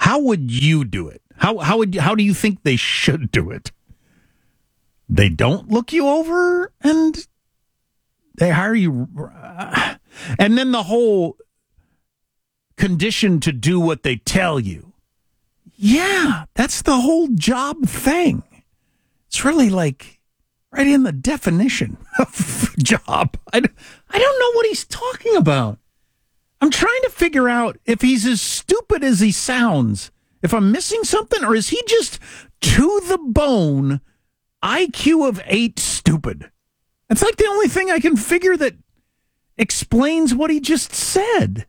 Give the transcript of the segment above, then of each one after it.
How would you do it? How do you think they should do it? They don't look you over and they hire you, and then the whole condition to do what they tell you. Yeah, that's the whole job thing. It's really like right in the definition of job. I don't know what he's talking about. I'm trying to figure out if he's as stupid as he sounds, if I'm missing something, or is he just to the bone IQ of 8 stupid? That's like the only thing I can figure that explains what he just said.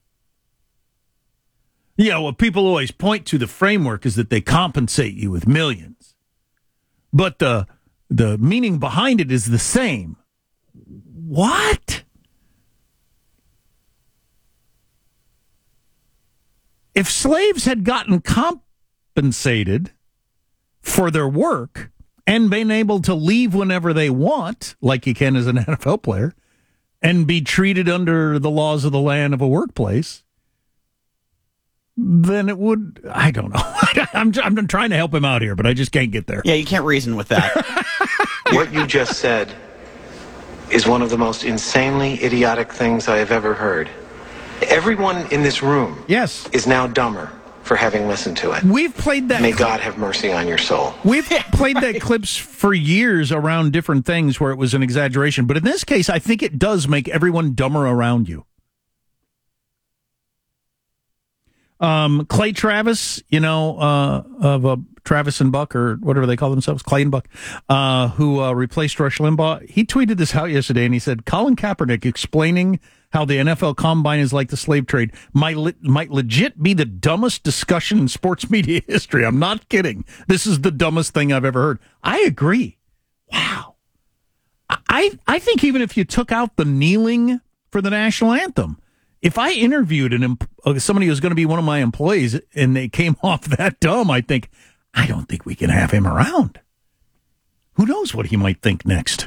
Yeah, what people always point to the framework is that they compensate you with millions. But the meaning behind it is the same. What? If slaves had gotten compensated for their work and been able to leave whenever they want, like you can as an NFL player, and be treated under the laws of the land of a workplace, then it would, I don't know. I'm trying to help him out here, but I just can't get there. Yeah, you can't reason with that. What you just said is one of the most insanely idiotic things I have ever heard. Everyone in this room is now dumber for having listened to it. We've played that. May God have mercy on your soul. We've played that clips for years around different things where it was an exaggeration. But in this case, I think it does make everyone dumber around you. Clay Travis, of Travis and Buck, or whatever they call themselves, Clay and Buck, who replaced Rush Limbaugh. He tweeted this out yesterday, and he said, Colin Kaepernick explaining how the NFL Combine is like the slave trade might legit be the dumbest discussion in sports media history. I'm not kidding. This is the dumbest thing I've ever heard. I agree. Wow. I think even if you took out the kneeling for the national anthem, if I interviewed somebody who's going to be one of my employees and they came off that dumb, I don't think we can have him around. Who knows what he might think next?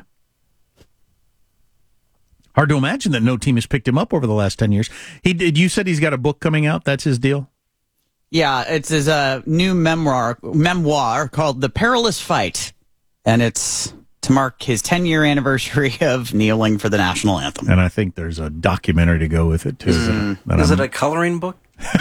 Hard to imagine that no team has picked him up over the last 10 years. You said he's got a book coming out. That's his deal? Yeah, it's his new memoir called The Perilous Fight. And it's to mark his 10-year anniversary of kneeling for the national anthem. And I think there's a documentary to go with it, too. Is it a coloring book?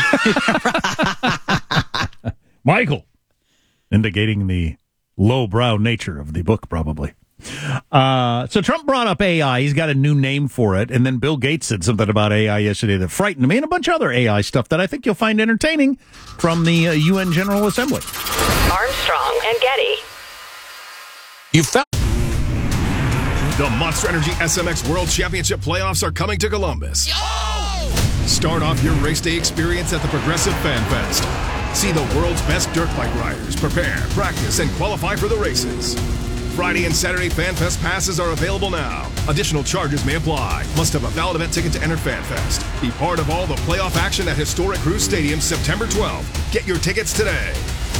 Michael, indicating the lowbrow nature of the book, probably. So Trump brought up AI. He's got a new name for it. And then Bill Gates said something about AI yesterday that frightened me, and a bunch of other AI stuff that I think you'll find entertaining from the UN General Assembly. Armstrong and Getty. You found the Monster Energy SMX World Championship playoffs are coming to Columbus. Start off your race day experience at the Progressive Fan Fest. See the world's best dirt bike riders prepare, practice, and qualify for the races. Friday and Saturday Fan Fest passes are available now. Additional charges may apply. Must have a valid event ticket to enter Fan Fest. Be part of all the playoff action at historic Cruise Stadium September 12th. Get your tickets today.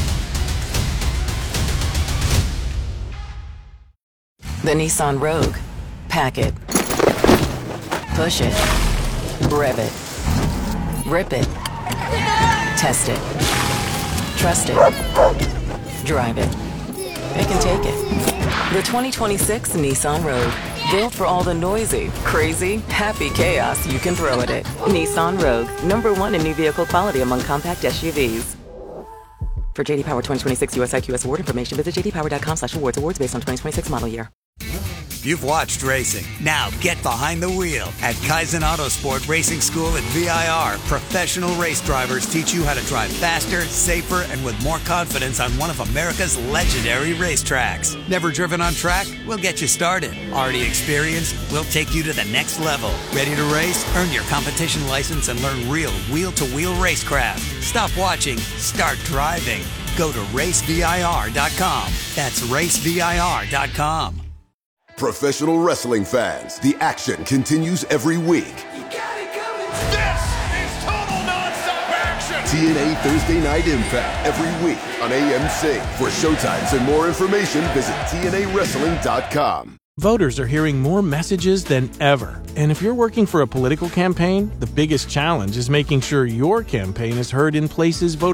The Nissan Rogue. Pack it. Push it. Rev it. Rip it. Test it. Trust it. Drive it. It can take it. The 2026 Nissan Rogue. Built for all the noisy, crazy, happy chaos you can throw at it. Nissan Rogue. #1 in new vehicle quality among compact SUVs. For JD Power 2026 US IQS award information, visit jdpower.com/awards. Awards based on 2026 model year. You've watched racing. Now get behind the wheel. At Kaizen Autosport Racing School at VIR, professional race drivers teach you how to drive faster, safer, and with more confidence on one of America's legendary racetracks. Never driven on track? We'll get you started. Already experienced? We'll take you to the next level. Ready to race? Earn your competition license and learn real wheel-to-wheel racecraft. Stop watching. Start driving. Go to racevir.com. That's racevir.com. Professional wrestling fans, the action continues every week. This is total nonstop action. TNA Thursday Night Impact every week on AMC. For showtimes and more information, visit TNAWrestling.com. Voters are hearing more messages than ever. And if you're working for a political campaign, the biggest challenge is making sure your campaign is heard in places voters